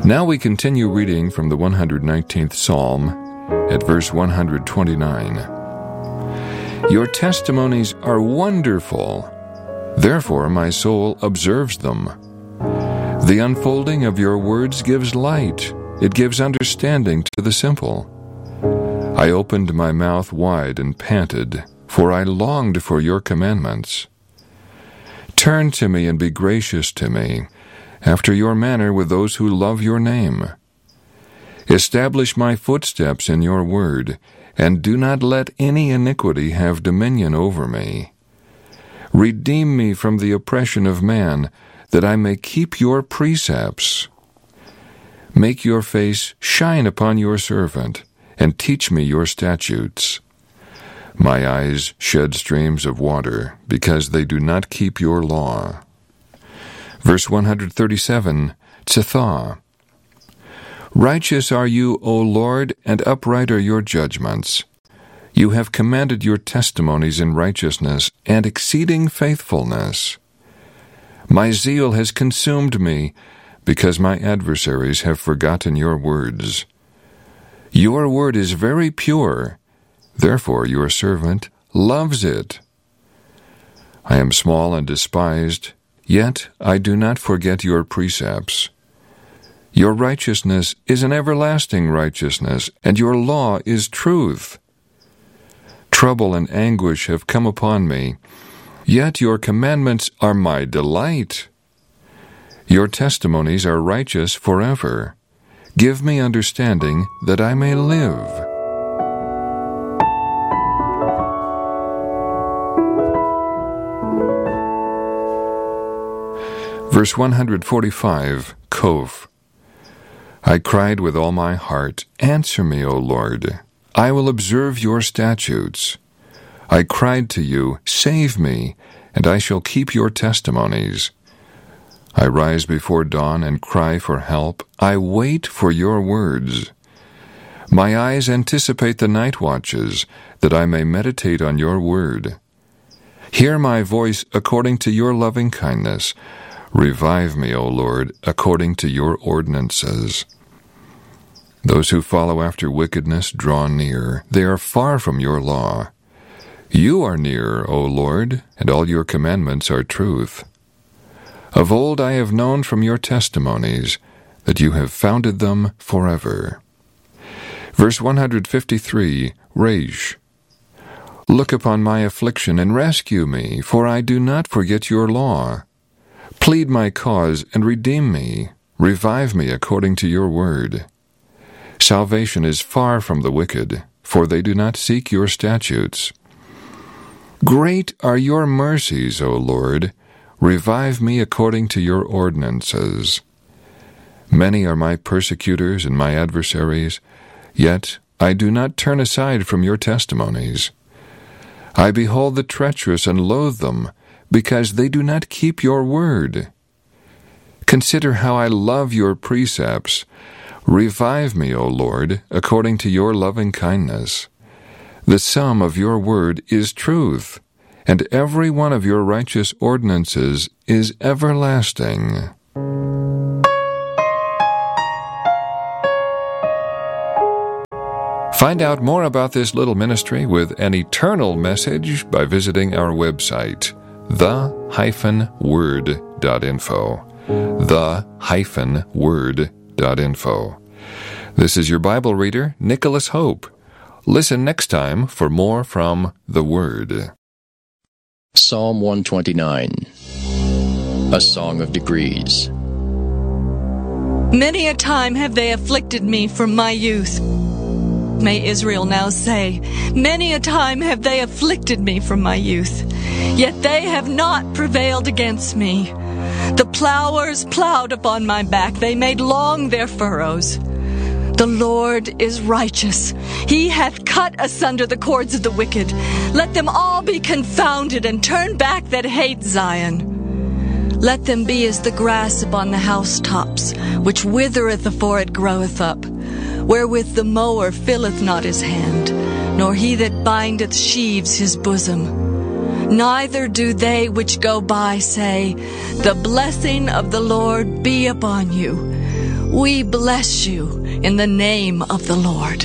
Now we continue reading from the 119th Psalm at verse 129. Your testimonies are wonderful, therefore my soul observes them. The unfolding of your words gives light, it gives understanding to the simple. I opened my mouth wide and panted, for I longed for your commandments. Turn to me and be gracious to me, after your manner with those who love your name. Establish my footsteps in your word, and do not let any iniquity have dominion over me. Redeem me from the oppression of man, that I may keep your precepts. Make your face shine upon your servant, and teach me your statutes. My eyes shed streams of water, because they do not keep your law. Verse 137, Tzathah. Righteous are you, O Lord, and upright are your judgments. You have commanded your testimonies in righteousness and exceeding faithfulness. My zeal has consumed me, because my adversaries have forgotten your words. Your word is very pure, therefore your servant loves it. I am small and despised, yet I do not forget your precepts. Your righteousness is an everlasting righteousness, and your law is truth. Trouble and anguish have come upon me, yet your commandments are my delight. Your testimonies are righteous forever. Give me understanding that I may live. Verse 145, Kof. I cried with all my heart, answer me, O Lord. I will observe your statutes. I cried to you, save me, and I shall keep your testimonies. I rise before dawn and cry for help. I wait for your words. My eyes anticipate the night watches, that I may meditate on your word. Hear my voice according to your loving kindness. Revive me, O Lord, according to your ordinances. Those who follow after wickedness draw near. They are far from your law. You are near, O Lord, and all your commandments are truth. Of old I have known from your testimonies that you have founded them forever. Verse 153, Reish. Look upon my affliction and rescue me, for I do not forget your law. Plead my cause and redeem me. Revive me according to your word. Salvation is far from the wicked, for they do not seek your statutes. Great are your mercies, O Lord. Revive me according to your ordinances. Many are my persecutors and my adversaries, yet I do not turn aside from your testimonies. I behold the treacherous and loathe them, because they do not keep your word. Consider how I love your precepts. Revive me, O Lord, according to your loving kindness. The sum of your word is truth, and every one of your righteous ordinances is everlasting. Find out more about this little ministry with an eternal message by visiting our website, the-word.info. the-word.info. This is your Bible reader, Nicholas Hope. Listen next time for more from the Word. Psalm 129, a song of decrees. Many a time have they afflicted me from my youth. May Israel now say, many a time have they afflicted me from my youth, yet they have not prevailed against me. The plowers plowed upon my back, they made long their furrows. The Lord is righteous. He hath cut asunder the cords of the wicked. Let them all be confounded, and turn back that hate Zion. Let them be as the grass upon the housetops, which withereth afore it groweth up, wherewith the mower filleth not his hand, nor he that bindeth sheaves his bosom. Neither do they which go by say, the blessing of the Lord be upon you. We bless you in the name of the Lord.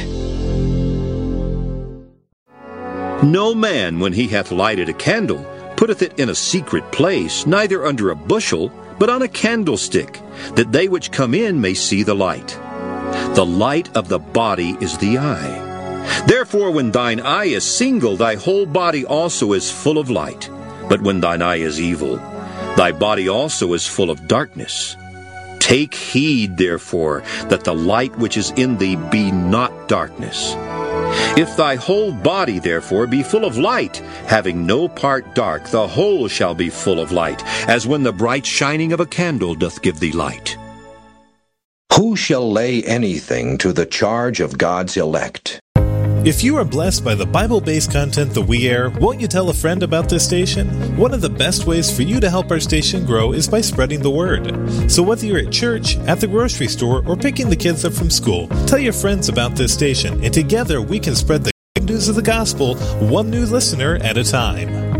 No man, when he hath lighted a candle, putteth it in a secret place, neither under a bushel, but on a candlestick, that they which come in may see the light. The light of the body is the eye. Therefore, when thine eye is single, thy whole body also is full of light. But when thine eye is evil, thy body also is full of darkness. Take heed, therefore, that the light which is in thee be not darkness. If thy whole body, therefore, be full of light, having no part dark, the whole shall be full of light, as when the bright shining of a candle doth give thee light. Who shall lay anything to the charge of God's elect? If you are blessed by the Bible-based content that we air, won't you tell a friend about this station? One of the best ways for you to help our station grow is by spreading the word. So whether you're at church, at the grocery store, or picking the kids up from school, tell your friends about this station, and together we can spread the good news of the gospel, one new listener at a time.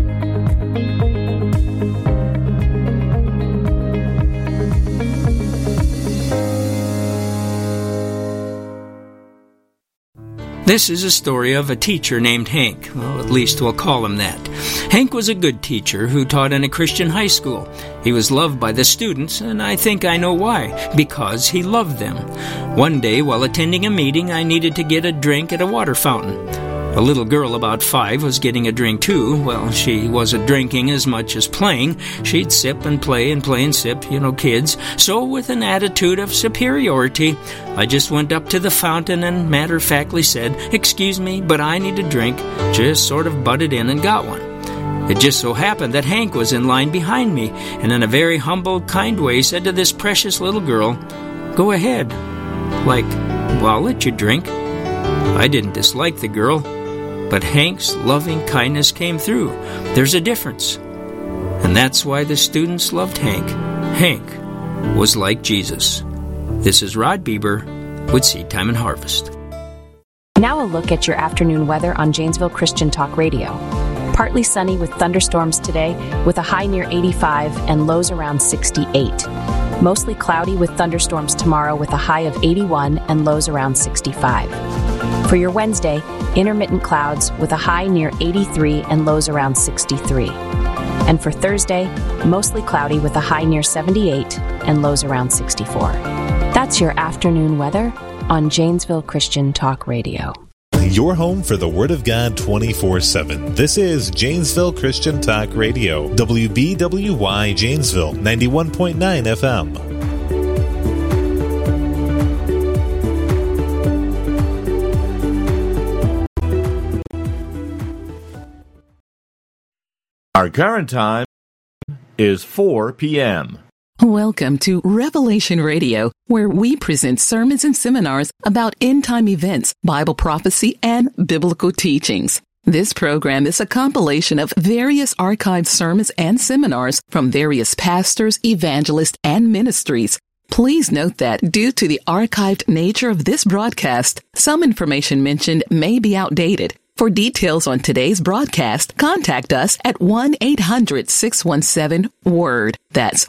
This is a story of a teacher named Hank. Well, at least we'll call him that. Hank was a good teacher who taught in a Christian high school. He was loved by the students, and I think I know why. Because he loved them. One day, while attending a meeting, I needed to get a drink at a water fountain. A little girl about 5 was getting a drink too. Well, she wasn't drinking as much as playing. She'd sip and play and sip, kids. So with an attitude of superiority, I just went up to the fountain and matter-of-factly said, "Excuse me, but I need a drink." Just sort of butted in and got one. It just so happened that Hank was in line behind me, and in a very humble, kind way said to this precious little girl, "Go ahead." Like, "Well, I'll let you drink." I didn't dislike the girl, but Hank's loving kindness came through. There's a difference. And that's why the students loved Hank. Hank was like Jesus. This is Rod Bieber with Seed Time and Harvest. Now a look at your afternoon weather on Janesville Christian Talk Radio. Partly sunny with thunderstorms today, with a high near 85 and lows around 68. Mostly cloudy with thunderstorms tomorrow, with a high of 81 and lows around 65. For your Wednesday, intermittent clouds with a high near 83 and lows around 63. And for Thursday, mostly cloudy with a high near 78 and lows around 64. That's your afternoon weather on Janesville Christian Talk Radio. Your home for the Word of God 24/7. This is Janesville Christian Talk Radio. WBWY Janesville, 91.9 FM. Our current time is 4 p.m. Welcome to Revelation Radio, where we present sermons and seminars about end-time events, Bible prophecy, and biblical teachings. This program is a compilation of various archived sermons and seminars from various pastors, evangelists, and ministries. Please note that due to the archived nature of this broadcast, some information mentioned may be outdated. For details on today's broadcast, contact us at 1-800-617-WORD. That's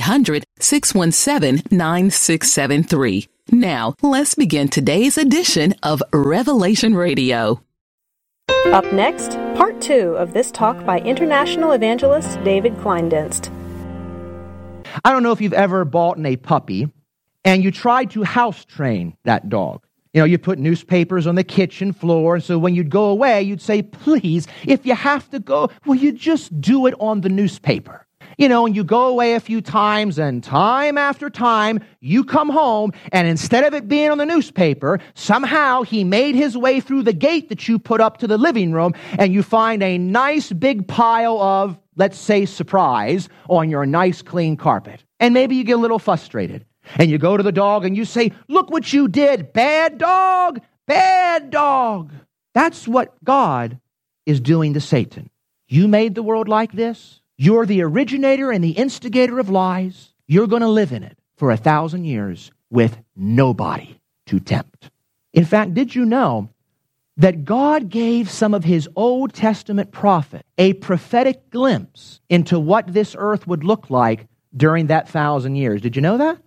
1-800-617-9673. Now, let's begin today's edition of Revelation Radio. Up next, part 2 of this talk by international evangelist David Kleindienst. I don't know if you've ever bought a puppy and you tried to house train that dog. You put newspapers on the kitchen floor, and so when you'd go away, you'd say, "Please, if you have to go, will you just do it on the newspaper?" And you go away a few times, and time after time, you come home, and instead of it being on the newspaper, somehow he made his way through the gate that you put up to the living room, and you find a nice big pile of, let's say, surprise on your nice clean carpet. And maybe you get a little frustrated. And you go to the dog and you say, "Look what you did, bad dog, bad dog." That's what God is doing to Satan. You made the world like this. You're the originator and the instigator of lies. You're going to live in it for 1,000 years with nobody to tempt. In fact, did you know that God gave some of his Old Testament prophets a prophetic glimpse into what this earth would look like during that 1,000 years? Did you know that?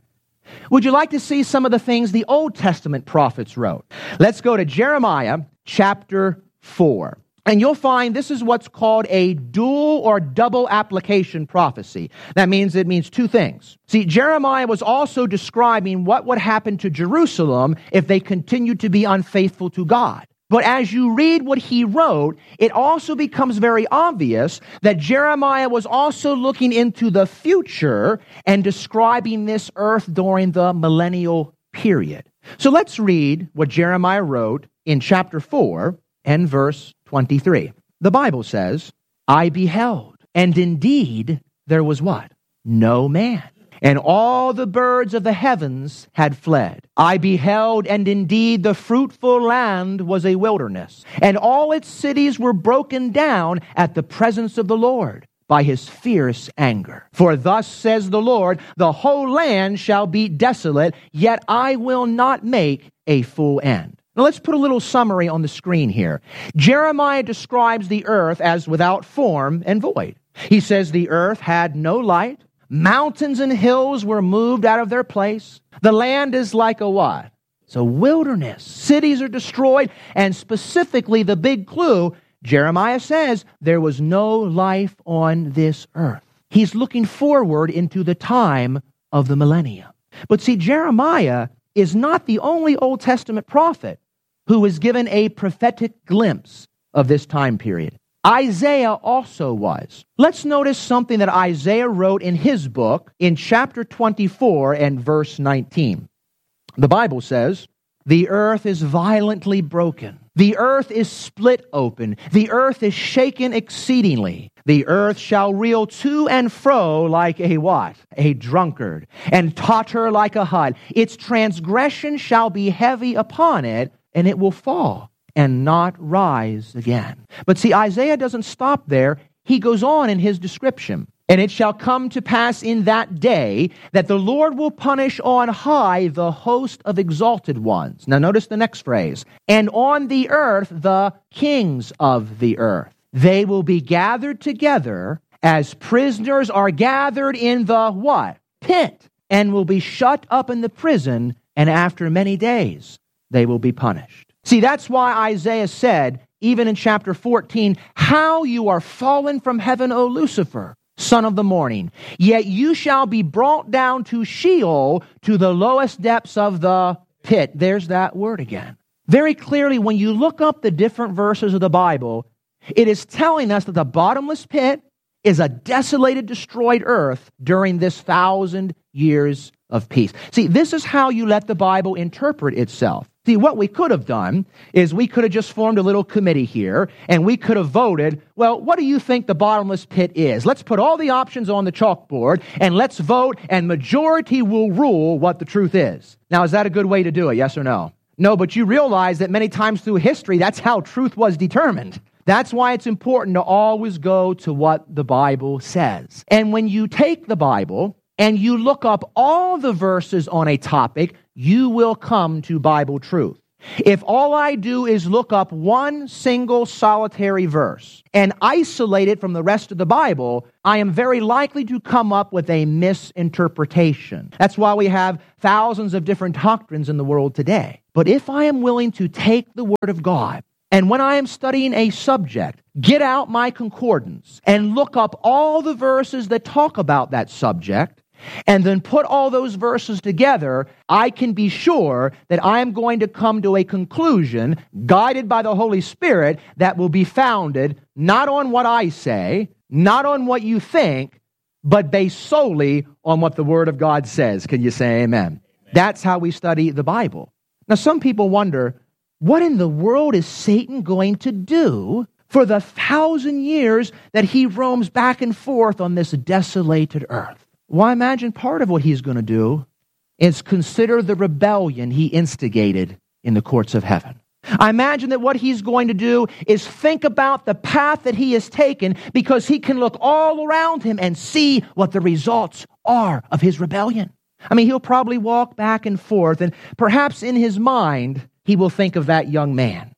Would you like to see some of the things the Old Testament prophets wrote? Let's go to Jeremiah chapter 4. And you'll find this is what's called a dual or double application prophecy. That means it means two things. See, Jeremiah was also describing what would happen to Jerusalem if they continued to be unfaithful to God. But as you read what he wrote, it also becomes very obvious that Jeremiah was also looking into the future and describing this earth during the millennial period. So let's read what Jeremiah wrote in chapter 4 and verse 23. The Bible says, I beheld, and indeed there was what? No man. And all the birds of the heavens had fled. I beheld, and indeed the fruitful land was a wilderness, and all its cities were broken down at the presence of the Lord by his fierce anger. For thus says the Lord, the whole land shall be desolate, yet I will not make a full end. Now let's put a little summary on the screen here. Jeremiah describes the earth as without form and void. He says the earth had no light. Mountains and hills were moved out of their place. The land is like a what? It's a wilderness. Cities are destroyed, and specifically the big clue, Jeremiah says there was no life on this earth. He's looking forward into the time of the millennium. But see, Jeremiah is not the only Old Testament prophet who was given a prophetic glimpse of this time period. Isaiah also was. Let's notice something that Isaiah wrote in his book in chapter 24 and verse 19. The Bible says, the earth is violently broken. The earth is split open. The earth is shaken exceedingly. The earth shall reel to and fro like a what? A drunkard, and totter like a hut. Its transgression shall be heavy upon it, and it will fall and not rise again. But see, Isaiah doesn't stop there. He goes on in his description. And it shall come to pass in that day that the Lord will punish on high the host of exalted ones. Now notice the next phrase. And on the earth the kings of the earth. They will be gathered together as prisoners are gathered in the what? Pit. And will be shut up in the prison, and after many days they will be punished. See, that's why Isaiah said, even in chapter 14, how you are fallen from heaven, O Lucifer, son of the morning. Yet you shall be brought down to Sheol, to the lowest depths of the pit. There's that word again. Very clearly, when you look up the different verses of the Bible, it is telling us that the bottomless pit is a desolated, destroyed earth during this 1,000 years of peace. See, this is how you let the Bible interpret itself. See, what we could have done is we could have just formed a little committee here, and we could have voted, well, what do you think the bottomless pit is? Let's put all the options on the chalkboard, and let's vote, and majority will rule what the truth is. Now, is that a good way to do it, yes or no? No, but you realize that many times through history, that's how truth was determined. That's why it's important to always go to what the Bible says. And when you take the Bible and you look up all the verses on a topic, you will come to Bible truth. If all I do is look up one single solitary verse and isolate it from the rest of the Bible, I am very likely to come up with a misinterpretation. That's why we have thousands of different doctrines in the world today. But if I am willing to take the Word of God, and when I am studying a subject, get out my concordance and look up all the verses that talk about that subject, and then put all those verses together, I can be sure that I am going to come to a conclusion, guided by the Holy Spirit, that will be founded not on what I say, not on what you think, but based solely on what the Word of God says. Can you say amen? That's how we study the Bible. Now, some people wonder, what in the world is Satan going to do for the 1,000 years that he roams back and forth on this desolated earth? Well, I imagine part of what he's going to do is consider the rebellion he instigated in the courts of heaven. I imagine that what he's going to do is think about the path that he has taken, because he can look all around him and see what the results are of his rebellion. I mean, he'll probably walk back and forth, and perhaps in his mind, he will think of that young man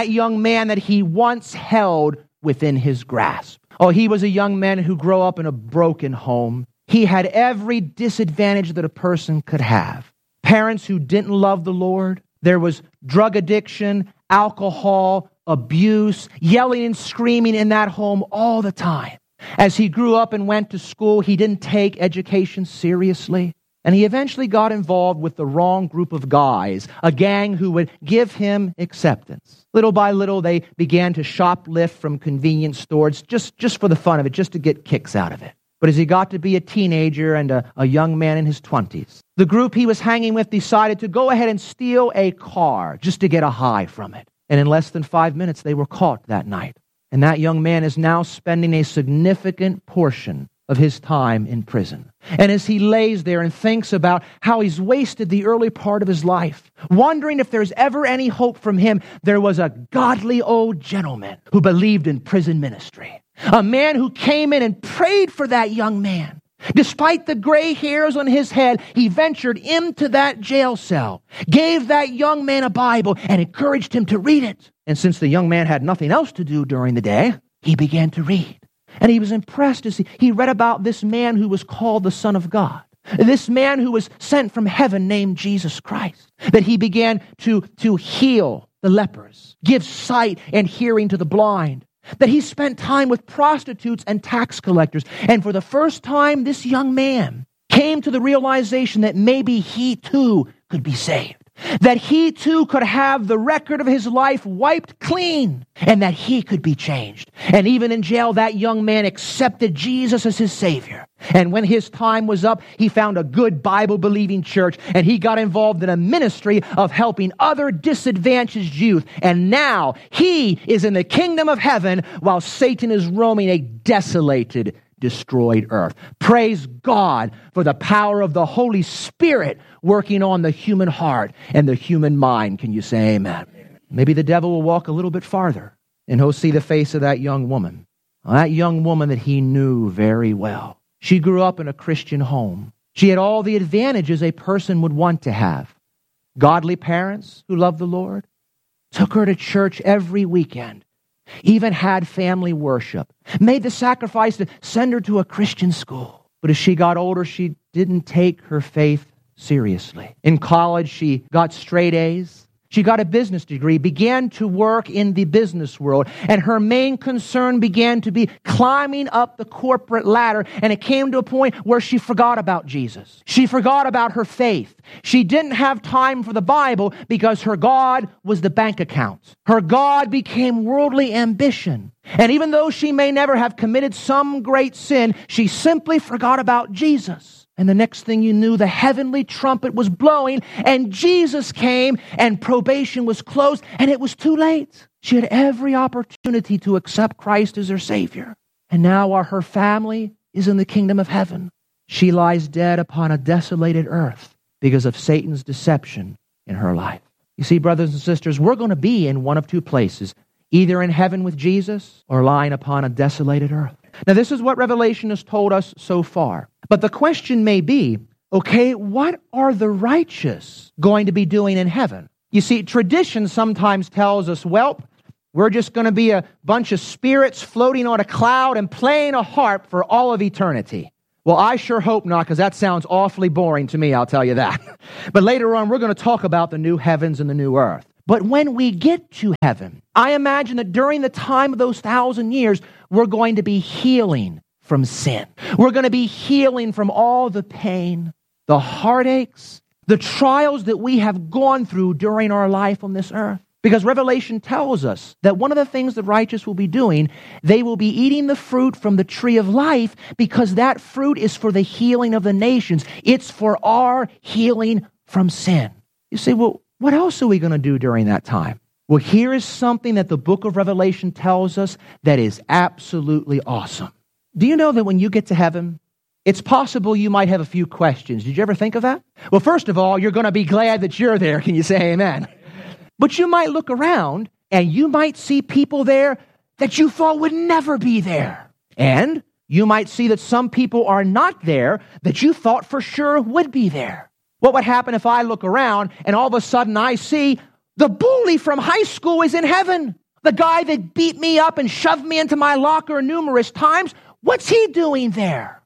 that he once held within his grasp. Oh, he was a young man who grew up in a broken home. He had every disadvantage that a person could have. Parents who didn't love the Lord. There was drug addiction, alcohol, abuse, yelling and screaming in that home all the time. As he grew up and went to school, he didn't take education seriously. And he eventually got involved with the wrong group of guys, a gang who would give him acceptance. Little by little, they began to shoplift from convenience stores just for the fun of it, just to get kicks out of it. But as he got to be a teenager and a young man in his 20s, the group he was hanging with decided to go ahead and steal a car just to get a high from it. And in less than 5 minutes, they were caught that night. And that young man is now spending a significant portion of his time in prison. And as he lays there and thinks about how he's wasted the early part of his life, wondering if there's ever any hope from him, there was a godly old gentleman who believed in prison ministry. A man who came in and prayed for that young man. Despite the gray hairs on his head, he ventured into that jail cell, gave that young man a Bible, and encouraged him to read it. And since the young man had nothing else to do during the day, he began to read. And he was impressed as he read about this man who was called the Son of God. This man who was sent from heaven named Jesus Christ. That he began to heal the lepers, give sight and hearing to the blind. That he spent time with prostitutes and tax collectors. And for the first time, this young man came to the realization that maybe he too could be saved. That he too could have the record of his life wiped clean, and that he could be changed. And even in jail, that young man accepted Jesus as his Savior. And when his time was up, he found a good Bible-believing church, and he got involved in a ministry of helping other disadvantaged youth. And now he is in the kingdom of heaven while Satan is roaming a desolated, destroyed earth. Praise God for the power of the Holy Spirit working on the human heart and the human mind. Can you say amen? Maybe the devil will walk a little bit farther and he'll see the face of that young woman. That young woman that he knew very well. She grew up in a Christian home. She had all the advantages a person would want to have. Godly parents who loved the Lord, took her to church every weekend, even had family worship, made the sacrifice to send her to a Christian school. But as she got older, she didn't take her faith seriously. In college, she got straight A's. She got a business degree, began to work in the business world, and her main concern began to be climbing up the corporate ladder, and it came to a point where she forgot about Jesus. She forgot about her faith. She didn't have time for the Bible because her God was the bank account. Her God became worldly ambition. And even though she may never have committed some great sin, she simply forgot about Jesus. And the next thing you knew, the heavenly trumpet was blowing, and Jesus came, and probation was closed, and it was too late. She had every opportunity to accept Christ as her Savior. And now while her family is in the kingdom of heaven, she lies dead upon a desolated earth because of Satan's deception in her life. You see, brothers and sisters, we're going to be in one of two places, either in heaven with Jesus or lying upon a desolated earth. Now, this is what Revelation has told us so far. But the question may be, okay, what are the righteous going to be doing in heaven? You see, tradition sometimes tells us, well, we're just going to be a bunch of spirits floating on a cloud and playing a harp for all of eternity. Well, I sure hope not, because that sounds awfully boring to me, I'll tell you that. But later on, we're going to talk about the new heavens and the new earth. But when we get to heaven, I imagine that during the time of those 1,000 years, we're going to be healing from sin. We're going to be healing from all the pain, the heartaches, the trials that we have gone through during our life on this earth. Because Revelation tells us that one of the things the righteous will be doing, they will be eating the fruit from the tree of life, because that fruit is for the healing of the nations. It's for our healing from sin. You say, well, what else are we going to do during that time? Well, here is something that the book of Revelation tells us that is absolutely awesome. Do you know that when you get to heaven, it's possible you might have a few questions? Did you ever think of that? Well, first of all, you're going to be glad that you're there. Can you say amen? But you might look around and you might see people there that you thought would never be there. And you might see that some people are not there that you thought for sure would be there. What would happen if I look around and all of a sudden I see the bully from high school is in heaven? The guy that beat me up and shoved me into my locker numerous times, what's he doing there?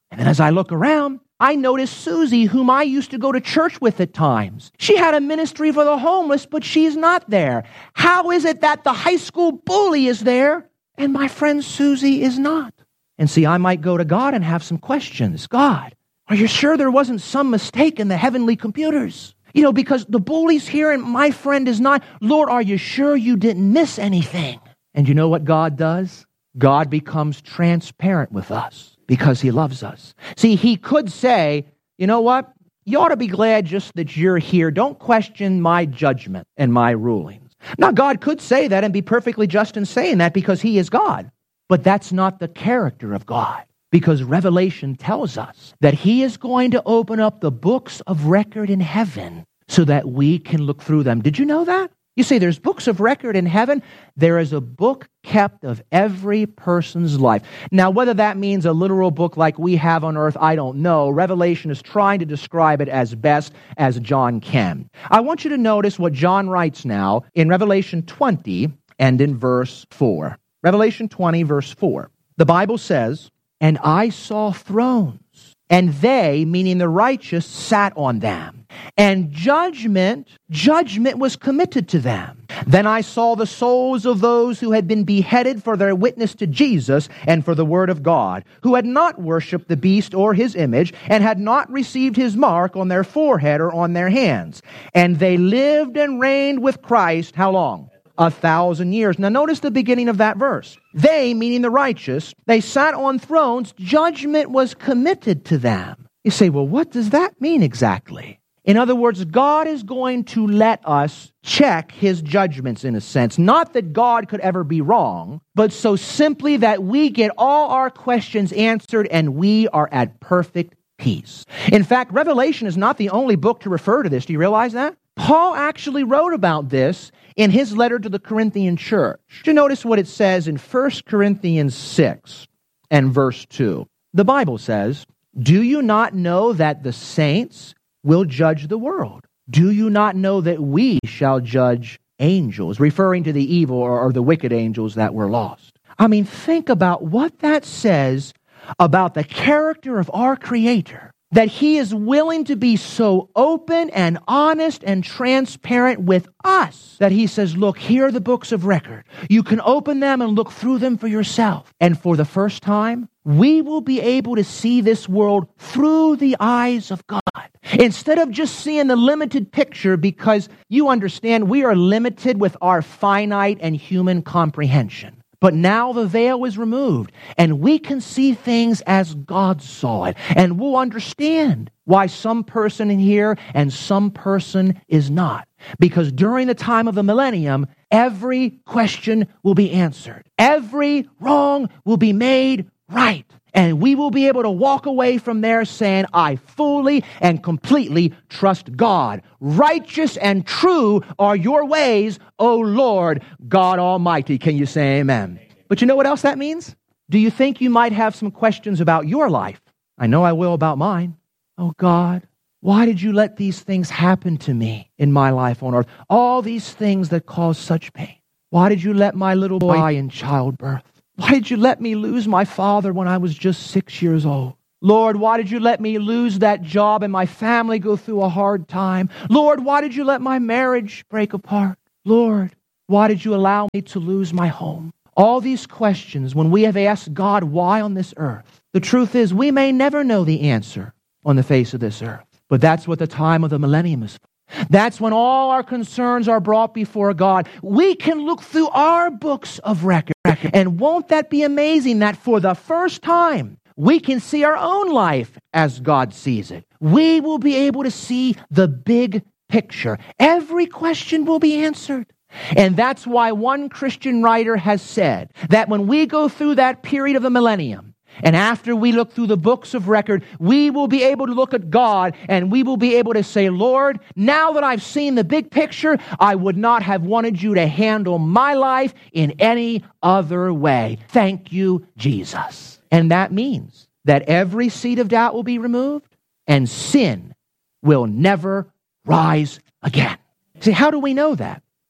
And then as I look around, I notice Susie, whom I used to go to church with at times. She had a ministry for the homeless, but she's not there. How is it that the high school bully is there and my friend Susie is not? And see, I might go to God and have some questions. God, are you sure there wasn't some mistake in the heavenly computers? Because the bully's here and my friend is not. Lord, are you sure you didn't miss anything? And you know what God does? God becomes transparent with us because he loves us. See, he could say, you know what? You ought to be glad just that you're here. Don't question my judgment and my rulings. Now, God could say that and be perfectly just in saying that because he is God. But that's not the character of God. Because Revelation tells us that he is going to open up the books of record in heaven so that we can look through them. Did you know that? You say there's books of record in heaven. There is a book kept of every person's life. Now, whether that means a literal book like we have on earth, I don't know. Revelation is trying to describe it as best as John can. I want you to notice what John writes now in Revelation 20 and in verse 4. Revelation 20, verse 4. The Bible says, "And I saw thrones, and they," meaning the righteous, "sat on them. And judgment was committed to them. Then I saw the souls of those who had been beheaded for their witness to Jesus and for the word of God, who had not worshipped the beast or his image, and had not received his mark on their forehead or on their hands. And they lived and reigned with Christ," how long? 1,000 years. Now notice the beginning of that verse. They, meaning the righteous, they sat on thrones. Judgment was committed to them. You say, well, what does that mean exactly? In other words, God is going to let us check his judgments in a sense. Not that God could ever be wrong, but so simply that we get all our questions answered and we are at perfect peace. In fact, Revelation is not the only book to refer to this. Do you realize that? Paul actually wrote about this in his letter to the Corinthian church. You notice what it says in 1 Corinthians 6 and verse 2. The Bible says, "Do you not know that the saints will judge the world? Do you not know that we shall judge angels?" Referring to the evil or the wicked angels that were lost. I mean, think about what that says about the character of our Creator. That he is willing to be so open and honest and transparent with us that he says, look, here are the books of record. You can open them and look through them for yourself. And for the first time, we will be able to see this world through the eyes of God. Instead of just seeing the limited picture, because you understand we are limited with our finite and human comprehension. But now the veil is removed, and we can see things as God saw it. And we'll understand why some person in here and some person is not. Because during the time of the millennium, every question will be answered. Every wrong will be made right. And we will be able to walk away from there saying, I fully and completely trust God. Righteous and true are your ways, O Lord God Almighty. Can you say amen? But you know what else that means? Do you think you might have some questions about your life? I know I will about mine. Oh God, why did you let these things happen to me in my life on earth? All these things that cause such pain. Why did you let my little boy die in childbirth? Why did you let me lose my father when I was just 6 years old? Lord, why did you let me lose that job and my family go through a hard time? Lord, why did you let my marriage break apart? Lord, why did you allow me to lose my home? All these questions, when we have asked God why on this earth, the truth is we may never know the answer on the face of this earth. But that's what the time of the millennium is for. That's when all our concerns are brought before God. We can look through our books of record. And won't that be amazing that for the first time, we can see our own life as God sees it. We will be able to see the big picture. Every question will be answered. And that's why one Christian writer has said that when we go through that period of the millennium, and after we look through the books of record, we will be able to look at God and we will be able to say, Lord, now that I've seen the big picture, I would not have wanted you to handle my life in any other way. Thank you, Jesus. And that means that every seed of doubt will be removed and sin will never rise again. See, how do we know that?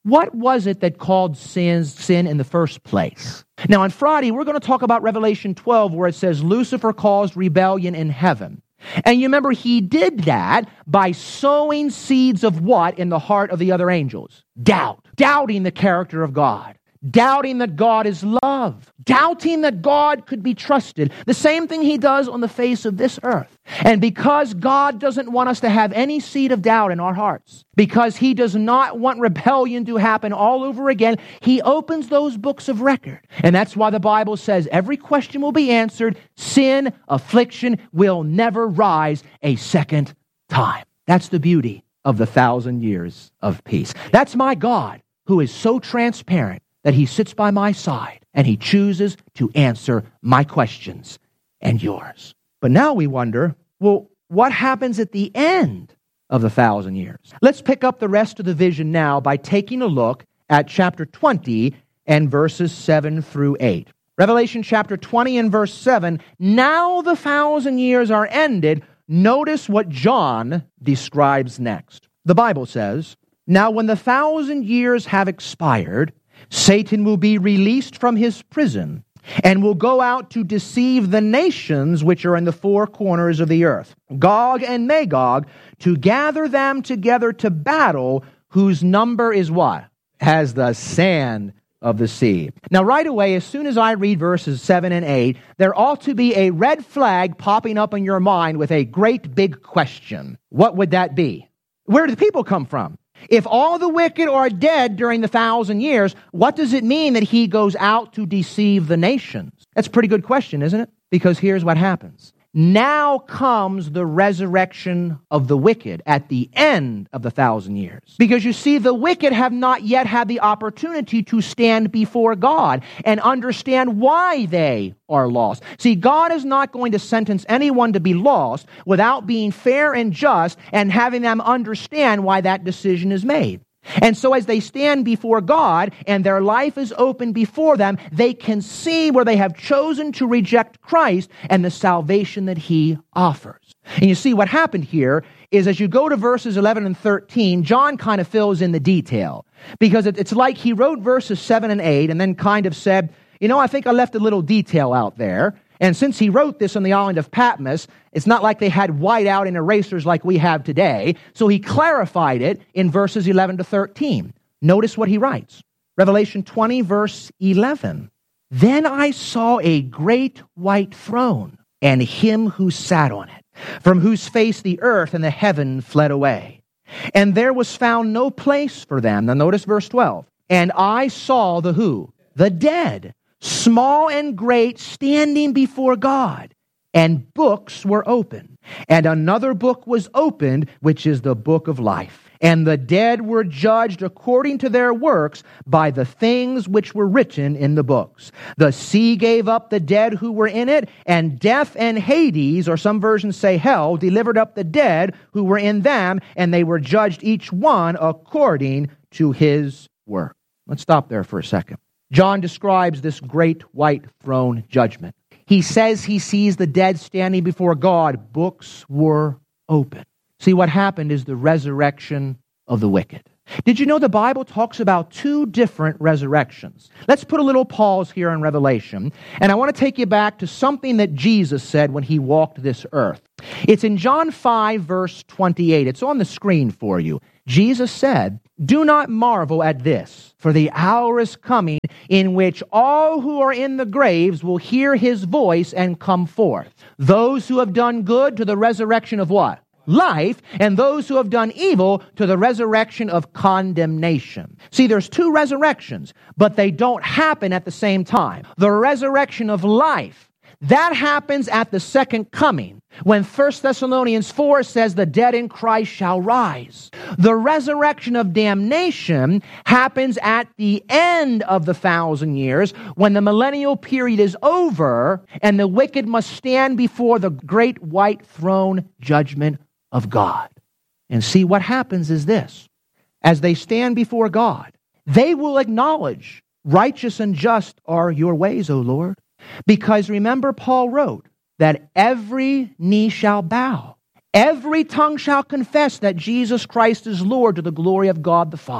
What was it that caused sin in the first place? Now, on Friday, we're going to talk about Revelation 12, where it says Lucifer caused rebellion in heaven. And you remember he did that by sowing seeds of what in the heart of the other angels? Doubt. Doubting the character of God. Doubting that God is love. Doubting that God could be trusted. The same thing he does on the face of this earth. And because God doesn't want us to have any seed of doubt in our hearts, because he does not want rebellion to happen all over again, he opens those books of record. And that's why the Bible says every question will be answered. Sin, affliction will never rise a second time. That's the beauty of the 1,000 years of peace. That's my God, who is so transparent that he sits by my side and he chooses to answer my questions and yours. But now we wonder, well, what happens at the end of the 1,000 years? Let's pick up the rest of the vision now by taking a look at chapter 20 and verses 7 through 8. Revelation chapter 20 and verse 7, now the 1,000 years are ended. Notice what John describes next. The Bible says, now when the 1,000 years have expired, Satan will be released from his prison and will go out to deceive the nations which are in the four corners of the earth, Gog and Magog, to gather them together to battle, whose number is what? As the sand of the sea. Now, right away, as soon as I read verses 7 and 8, there ought to be a red flag popping up in your mind with a great big question. What would that be? Where do the people come from? If all the wicked are dead during the 1,000 years, what does it mean that he goes out to deceive the nations? That's a pretty good question, isn't it? Because here's what happens. Now comes the resurrection of the wicked at the end of the 1,000 years. Because you see, the wicked have not yet had the opportunity to stand before God and understand why they are lost. See, God is not going to sentence anyone to be lost without being fair and just and having them understand why that decision is made. And so as they stand before God and their life is open before them, they can see where they have chosen to reject Christ and the salvation that he offers. And you see what happened here is as you go to verses 11 and 13, John kind of fills in the detail. Because it's like he wrote verses 7 and 8 and then kind of said, you know, I think I left a little detail out there. And since he wrote this on the island of Patmos, it's not like they had whiteout and erasers like we have today. So he clarified it in verses 11 to 13. Notice what he writes. Revelation 20, verse 11. Then I saw a great white throne and him who sat on it, from whose face the earth and the heaven fled away. And there was found no place for them. Now notice verse 12. And I saw the who? The dead, small and great, standing before God, and books were opened. And another book was opened, which is the book of life. And the dead were judged according to their works by the things which were written in the books. The sea gave up the dead who were in it, and death and Hades, or some versions say hell, delivered up the dead who were in them, and they were judged each one according to his work. Let's stop there for a second. John describes this great white throne judgment. He says he sees the dead standing before God. Books were open. See, what happened is the resurrection of the wicked. Did you know the Bible talks about two different resurrections? Let's put a little pause here in Revelation, and I want to take you back to something that Jesus said when he walked this earth. It's in John 5, verse 28. It's on the screen for you. Jesus said, do not marvel at this, for the hour is coming in which all who are in the graves will hear his voice and come forth. Those who have done good to the resurrection of what? Life, and those who have done evil to the resurrection of condemnation. See, there's two resurrections, but they don't happen at the same time. The resurrection of life, that happens at the second coming, when 1 Thessalonians 4 says the dead in Christ shall rise. The resurrection of damnation happens at the end of the 1,000 years, when the millennial period is over, and the wicked must stand before the great white throne judgment of God. And see, what happens is this. As they stand before God, they will acknowledge, righteous and just are your ways, O Lord. Because remember, Paul wrote that every knee shall bow, every tongue shall confess that Jesus Christ is Lord, to the glory of God the Father.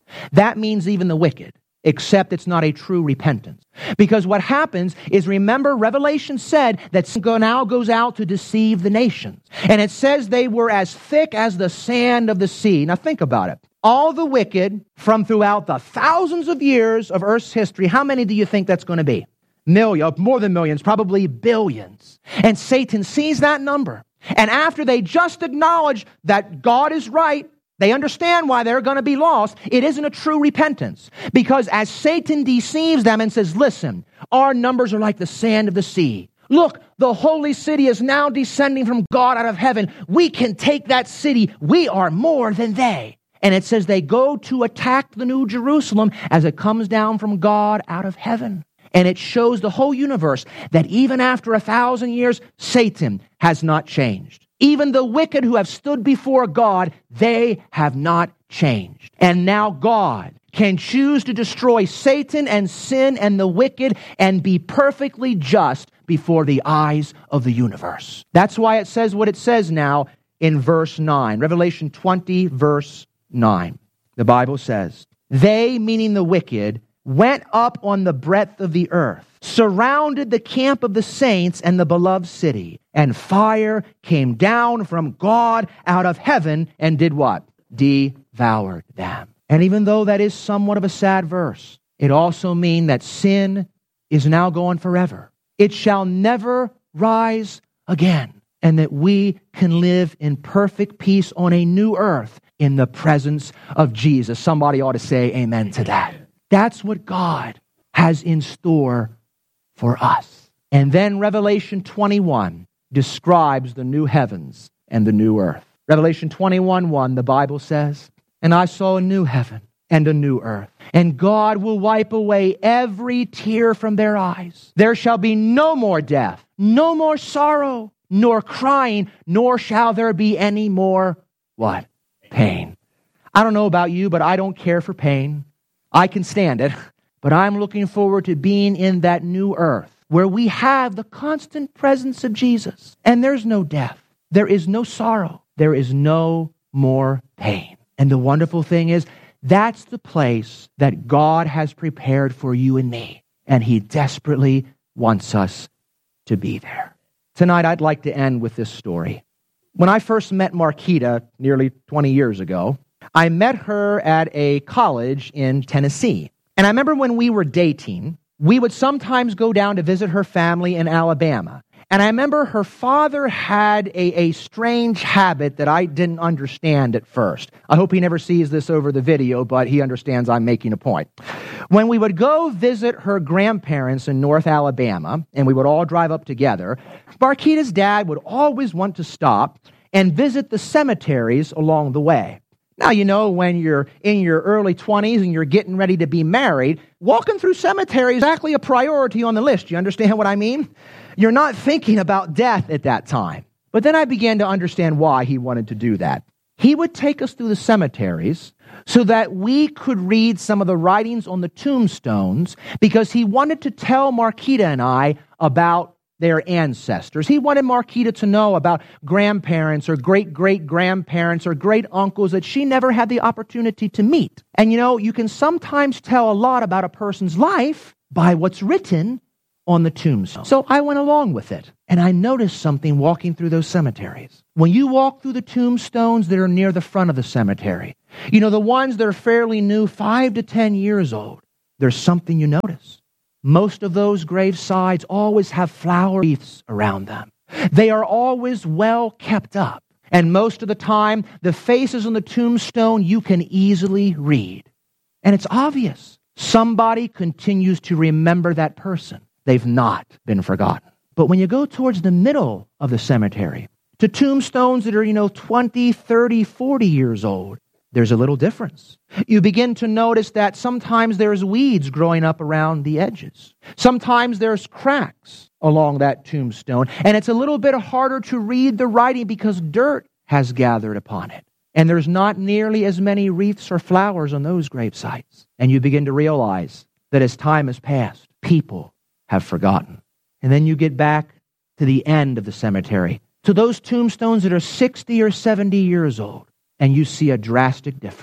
That means even the wicked, except it's not a true repentance. Because what happens is, remember, Revelation said that Satan now goes out to deceive the nations. And it says they were as thick as the sand of the sea. Now think about it. All the wicked from throughout the thousands of years of Earth's history, how many do you think that's going to be? Millions, more than millions, probably billions. And Satan sees that number. And after they just acknowledge that God is right, they understand why they're going to be lost. It isn't a true repentance. Because as Satan deceives them and says, listen, our numbers are like the sand of the sea. Look, the holy city is now descending from God out of heaven. We can take that city. We are more than they. And it says they go to attack the New Jerusalem as it comes down from God out of heaven. And it shows the whole universe that even after 1,000 years, Satan has not changed. Even the wicked who have stood before God, they have not changed. And now God can choose to destroy Satan and sin and the wicked and be perfectly just before the eyes of the universe. That's why it says what it says now in verse 9. Revelation 20, verse 9. The Bible says, they, meaning the wicked, went up on the breadth of the earth, surrounded the camp of the saints and the beloved city, and fire came down from God out of heaven and did what? Devoured them. And even though that is somewhat of a sad verse, it also means that sin is now gone forever. It shall never rise again, and that we can live in perfect peace on a new earth in the presence of Jesus. Somebody ought to say amen to that. That's what God has in store for us. And then Revelation 21 describes the new heavens and the new earth. Revelation 21:1, the Bible says, and I saw a new heaven and a new earth, and God will wipe away every tear from their eyes. There shall be no more death, no more sorrow, nor crying, nor shall there be any more, what? Pain. I don't know about you, but I don't care for pain. I can stand it, but I'm looking forward to being in that new earth where we have the constant presence of Jesus. And there's no death. There is no sorrow. There is no more pain. And the wonderful thing is, that's the place that God has prepared for you and me. And He desperately wants us to be there. Tonight, I'd like to end with this story. When I first met Marquita nearly 20 years ago, I met her at a college in Tennessee. And I remember when we were dating, we would sometimes go down to visit her family in Alabama. And I remember her father had a strange habit that I didn't understand at first. I hope he never sees this over the video, but he understands I'm making a point. When we would go visit her grandparents in North Alabama, and we would all drive up together, Marquita's dad would always want to stop and visit the cemeteries along the way. Now, you know, when you're in your early 20s and you're getting ready to be married, walking through cemeteries is exactly a priority on the list. You understand what I mean? You're not thinking about death at that time. But then I began to understand why he wanted to do that. He would take us through the cemeteries so that we could read some of the writings on the tombstones, because he wanted to tell Marquita and I about their ancestors. He wanted Marquita to know about grandparents or great-great-grandparents or great-uncles that she never had the opportunity to meet. And you know, you can sometimes tell a lot about a person's life by what's written on the tombstone. So I went along with it, and I noticed something walking through those cemeteries. When you walk through the tombstones that are near the front of the cemetery, you know, the ones that are fairly new, 5 to 10 years old, there's something you notice. Most of those gravesides always have flower wreaths around them. They are always well kept up. And most of the time, the faces on the tombstone you can easily read. And it's obvious. Somebody continues to remember that person. They've not been forgotten. But when you go towards the middle of the cemetery, to tombstones that are, 20, 30, 40 years old, there's a little difference. You begin to notice that sometimes there's weeds growing up around the edges. Sometimes there's cracks along that tombstone, and it's a little bit harder to read the writing because dirt has gathered upon it. And there's not nearly as many wreaths or flowers on those grave sites. And you begin to realize that as time has passed, people have forgotten. And then you get back to the end of the cemetery, to those tombstones that are 60 or 70 years old. And you see a drastic difference.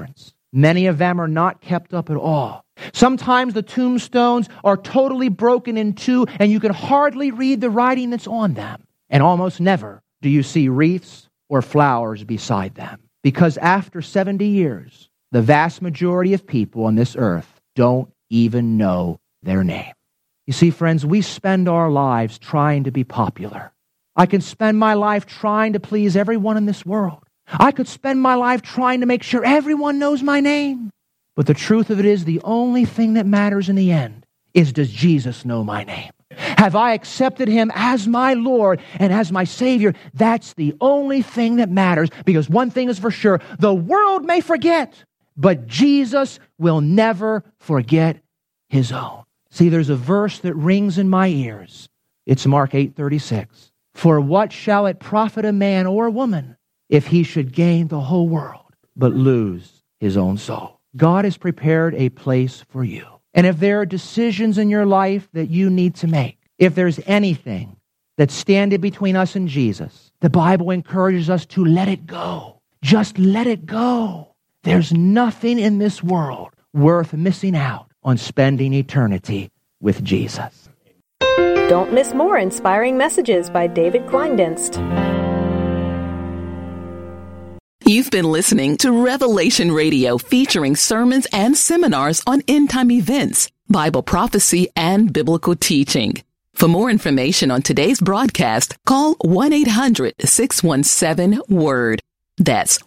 Many of them are not kept up at all. Sometimes the tombstones are totally broken in two, and you can hardly read the writing that's on them. And almost never do you see wreaths or flowers beside them. Because after 70 years, the vast majority of people on this earth don't even know their name. You see, friends, we spend our lives trying to be popular. I can spend my life trying to please everyone in this world. I could spend my life trying to make sure everyone knows my name. But the truth of it is, the only thing that matters in the end is, does Jesus know my name? Have I accepted him as my Lord and as my Savior? That's the only thing that matters, because one thing is for sure, the world may forget, but Jesus will never forget his own. See, there's a verse that rings in my ears. It's Mark 8:36. For what shall it profit a man or a woman if he should gain the whole world but lose his own soul? God has prepared a place for you. And if there are decisions in your life that you need to make, if there's anything that's standing between us and Jesus, the Bible encourages us to let it go. Just let it go. There's nothing in this world worth missing out on spending eternity with Jesus. Don't miss more inspiring messages by David Kleindienst. You've been listening to Revelation Radio, featuring sermons and seminars on end-time events, Bible prophecy, and biblical teaching. For more information on today's broadcast, call 1-800-617-WORD. That's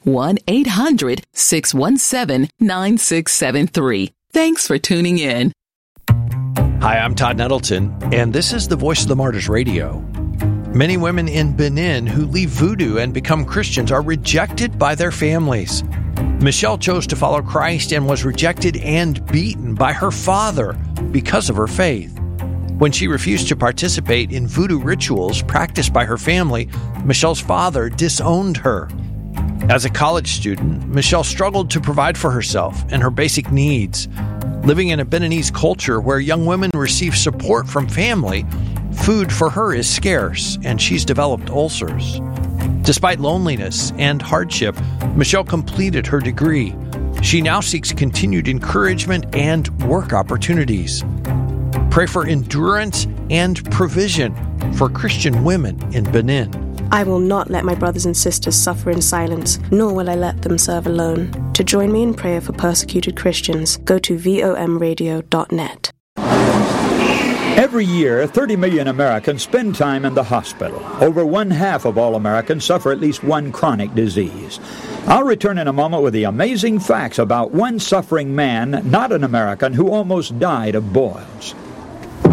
1-800-617-9673. Thanks for tuning in. Hi, I'm Todd Nettleton, and this is the Voice of the Martyrs Radio. Many women in Benin who leave voodoo and become Christians are rejected by their families. Michelle chose to follow Christ and was rejected and beaten by her father because of her faith. When she refused to participate in voodoo rituals practiced by her family, Michelle's father disowned her. As a college student, Michelle struggled to provide for herself and her basic needs. Living in a Beninese culture where young women receive support from family, food for her is scarce, and she's developed ulcers. Despite loneliness and hardship, Michelle completed her degree. She now seeks continued encouragement and work opportunities. Pray for endurance and provision for Christian women in Benin. I will not let my brothers and sisters suffer in silence, nor will I let them serve alone. To join me in prayer for persecuted Christians, go to vomradio.net. Every year, 30 million Americans spend time in the hospital. Over 1/2 of all Americans suffer at least one chronic disease. I'll return in a moment with the amazing facts about one suffering man, not an American, who almost died of boils.